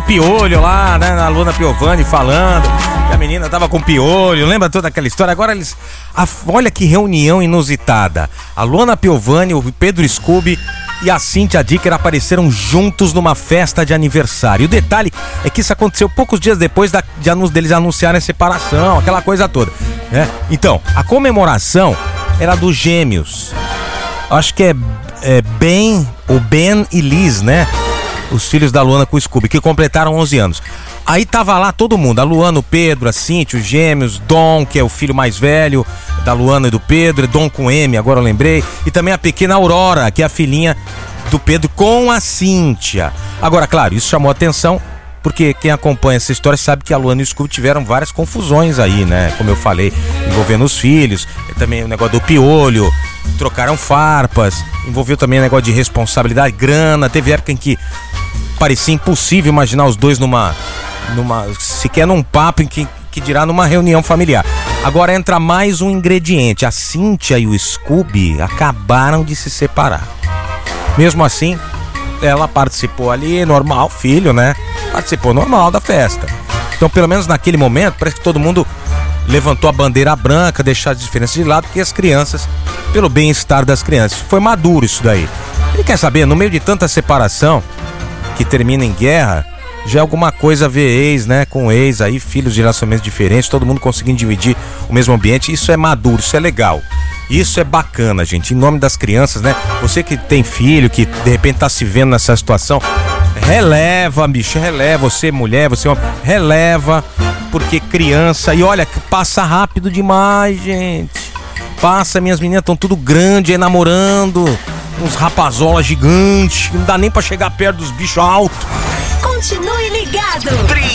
piolho lá, né? A Luana Piovani falando que a menina tava com piolho. Lembra toda aquela história? Agora eles... olha que reunião inusitada. A Luana Piovani, o Pedro Scooby e a Cíntia Dicker apareceram juntos numa festa de aniversário. O detalhe é que isso aconteceu poucos dias depois deles anunciarem a separação, aquela coisa toda, né? Então, a comemoração era dos gêmeos. Acho que é Ben e Liz, né? Os filhos da Luana com o Scooby, que completaram 11 anos. Aí tava lá todo mundo, a Luana, o Pedro, a Cíntia, os gêmeos, Dom, que é o filho mais velho da Luana e do Pedro, Dom com M, agora eu lembrei, e também a pequena Aurora, que é a filhinha do Pedro com a Cíntia. Agora, claro, isso chamou atenção, porque quem acompanha essa história sabe que a Luana e o Scooby tiveram várias confusões aí, né? Como eu falei, envolvendo os filhos, também o negócio do piolho, trocaram farpas, envolveu também o negócio de responsabilidade, grana, teve época em que parecia impossível imaginar os dois sequer num papo, em que dirá numa reunião familiar. Agora entra mais um ingrediente. A Cíntia e o Scooby acabaram de se separar. Mesmo assim, ela participou ali, normal, filho, né? Participou normal da festa. Então, pelo menos naquele momento, parece que todo mundo levantou a bandeira branca, deixar as diferenças de lado, porque as crianças, pelo bem-estar das crianças. Foi maduro isso daí. E quer saber, no meio de tanta separação que termina em guerra, já é alguma coisa a ver ex, né, com ex aí, filhos de relacionamentos diferentes, todo mundo conseguindo dividir o mesmo ambiente. Isso é maduro, isso é legal, isso é bacana, gente, em nome das crianças, né? Você que tem filho, que de repente tá se vendo nessa situação, releva, bicho, releva. Você mulher, você homem, releva, porque criança, e olha, passa rápido demais, gente. Passa, minhas meninas estão tudo grande aí, namorando uns rapazolas gigantes, não dá nem pra chegar perto dos bichos altos. Continue ligado.